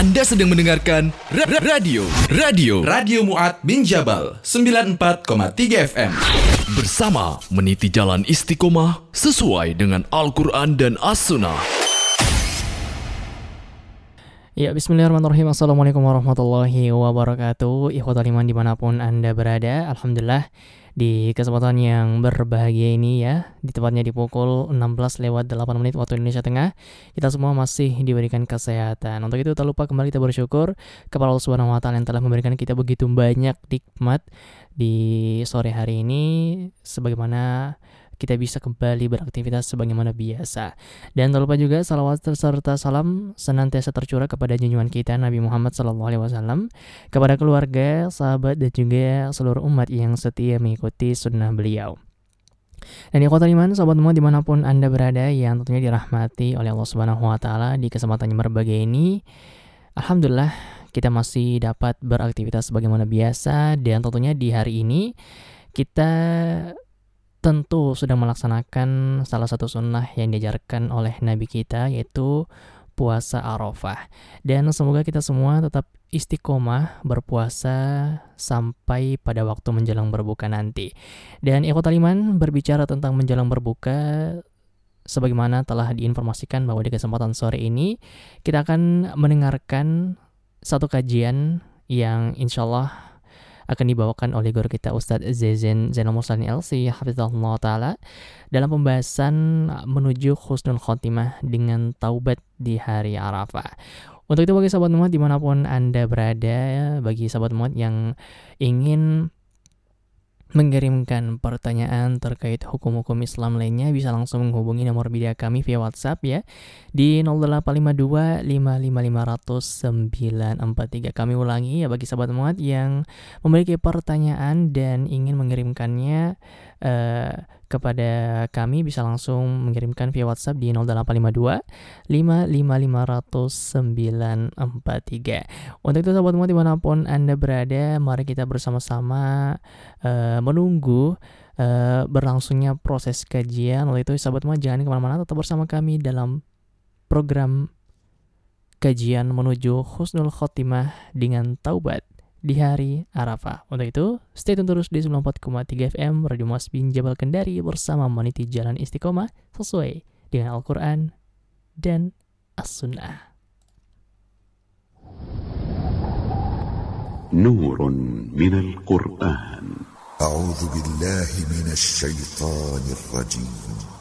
Anda sedang mendengarkan Radio Mu'ad bin Jabal 94,3 FM. Bersama meniti jalan istiqomah sesuai dengan Al-Quran dan As-Sunnah. Ya, bismillahirrahmanirrahim. Assalamualaikum warahmatullahi wabarakatuh. Ikhwatal iman dimanapun Anda berada, alhamdulillah di kesempatan yang berbahagia ini ya, di tepatnya di pukul 16:08 waktu Indonesia Tengah, kita semua masih diberikan kesehatan. Untuk itu tak lupa kembali kita bersyukur kepada Allah Subhanahu wa taala yang telah memberikan kita begitu banyak nikmat di sore hari ini, sebagaimana kita bisa kembali beraktivitas sebagaimana biasa. Dan tak lupa juga salawat serta salam senantiasa tercurah kepada junjungan kita Nabi Muhammad SAW, kepada keluarga, sahabat, dan juga seluruh umat yang setia mengikuti sunnah beliau. Dan ikhwatal iman, sahabat semua dimanapun Anda berada yang tentunya dirahmati oleh Allah Subhanahu wa taala, di kesempatan yang berbahagia ini, alhamdulillah kita masih dapat beraktivitas sebagaimana biasa. Dan tentunya di hari ini kita tentu sudah melaksanakan salah satu sunnah yang diajarkan oleh Nabi kita, yaitu puasa Arafah. Dan semoga kita semua tetap istiqomah berpuasa sampai pada waktu menjelang berbuka nanti. Dan ikhwatal iman, berbicara tentang menjelang berbuka, sebagaimana telah diinformasikan bahwa di kesempatan sore ini kita akan mendengarkan satu kajian yang insyaallah akan dibawakan oleh guru kita Ustadz Zainal Mursalin LC hafizahullah ta'ala dalam pembahasan menuju husnul khotimah dengan taubat di hari Arafah. Untuk itu bagi sahabat umat dimanapun Anda berada, bagi sahabat umat yang ingin mengirimkan pertanyaan terkait hukum-hukum Islam lainnya, bisa langsung menghubungi nomor media kami via WhatsApp ya, di 0852 55500 943. Kami ulangi ya, bagi sahabat muat yang memiliki pertanyaan dan ingin mengirimkannya kepada kami, bisa langsung mengirimkan via WhatsApp di 0852 55500 943. Untuk itu sahabat muat dimanapun Anda berada, mari kita bersama-sama menunggu berlangsungnya proses kajian. Oleh itu sahabat muat jangan kemana-mana, tetap bersama kami dalam program kajian menuju husnul khotimah dengan taubat di hari Arafah. Untuk itu stay tune terus di 94,3 FM Radio Mu'ad bin Jabal Kendari bersama meniti jalan istiqomah sesuai dengan Al-Quran dan As-Sunnah. Nurun minal Qur'an. A'udzu billahi minasy syaithanir rajim.